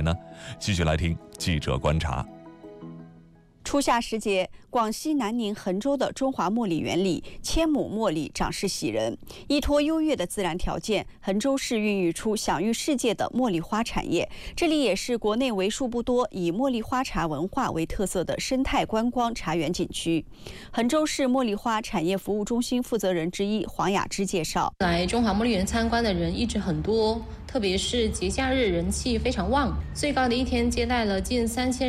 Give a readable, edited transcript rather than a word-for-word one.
来呢？继续来听记者观察。 初夏时节，广西南宁衡州的中华茉莉园里，千亩茉莉长势喜人。依托优越的自然条件，衡州市孕育出享誉世界的茉莉花产业。这里也是国内为数不多以茉莉花茶文化为特色的生态观光茶园景区。衡州市茉莉花产业服务中心负责人之一黄雅芝介绍： 来中华茉莉园参观的人一直很多，特别是节假日人气非常旺，最高的一天接待了近3000